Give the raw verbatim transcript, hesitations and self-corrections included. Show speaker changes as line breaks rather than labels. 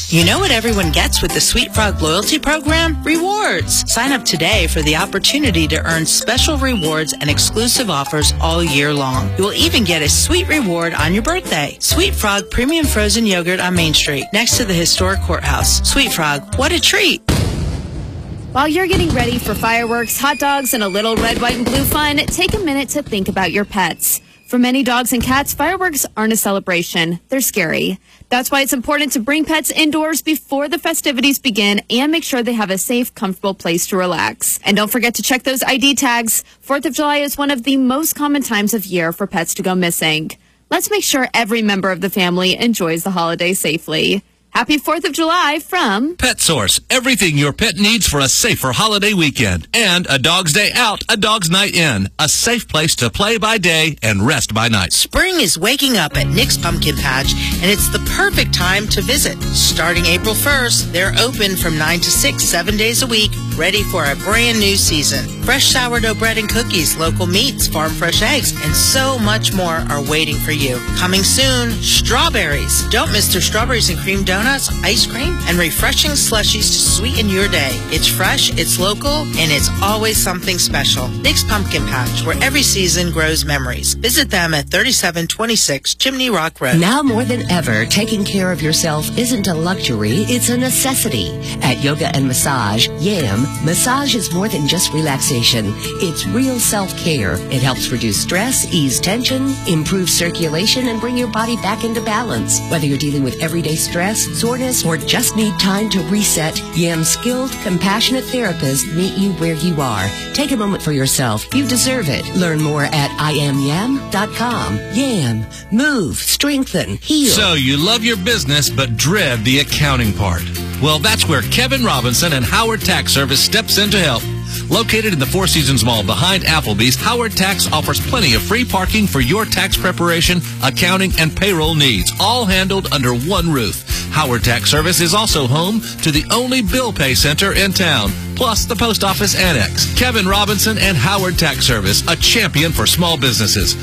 You know what everyone gets with the Sweet Frog Loyalty Program? Rewards. Sign up today for the opportunity to earn special rewards and exclusive offers all year long. You will even get a sweet reward on your birthday. Sweet Frog Premium Frozen Yogurt on Main Street, next to the historic courthouse. Sweet Frog, what a treat.
While you're getting ready for fireworks, hot dogs, and a little red, white, and blue fun, take a minute to think about your pets. For many dogs and cats, fireworks aren't a celebration. They're scary. That's why it's important to bring pets indoors before the festivities begin and make sure they have a safe, comfortable place to relax. And don't forget to check those I D tags. fourth of July is one of the most common times of year for pets to go missing. Let's make sure every member of the family enjoys the holiday safely. Happy fourth of July from
PetSource. Everything your pet needs for a safer holiday weekend. And a dog's day out, a dog's night in. A safe place to play by day and rest by night.
Spring is waking up at Nick's Pumpkin Patch, and it's the perfect time to visit. Starting April first, they're open from nine to six, seven days a week, ready for a brand new season. Fresh sourdough bread and cookies, local meats, farm fresh eggs, and so much more are waiting for you. Coming soon, strawberries. Don't miss their strawberries and cream donuts, ice cream, and refreshing slushies to sweeten your day. It's fresh, it's local, and it's always something special. Nick's Pumpkin Patch, where every season grows memories. Visit them at thirty-seven twenty-six Chimney Rock Road.
Now more than ever, taking care of yourself isn't a luxury, it's a necessity. At Yoga and Massage, YAM, massage is more than just relaxation. It's real self-care. It helps reduce stress, ease tension, improve circulation, and bring your body back into balance. Whether you're dealing with everyday stress, soreness, or just need time to reset, YAM's skilled, compassionate therapists meet you where you are. Take a moment for yourself. You deserve it. Learn more at I am yam dot com. YAM. Move, strengthen, heal.
So you love your business but dread the accounting part. Well, that's where Kevin Robinson and Howard Tax Service steps in to help. Located in the Four Seasons Mall behind Applebee's, Howard Tax offers plenty of free parking for your tax preparation, accounting, and payroll needs, all handled under one roof. Howard Tax Service is also home to the only bill pay center in town, plus the post office annex. Kevin Robinson and Howard Tax Service, a champion for small businesses.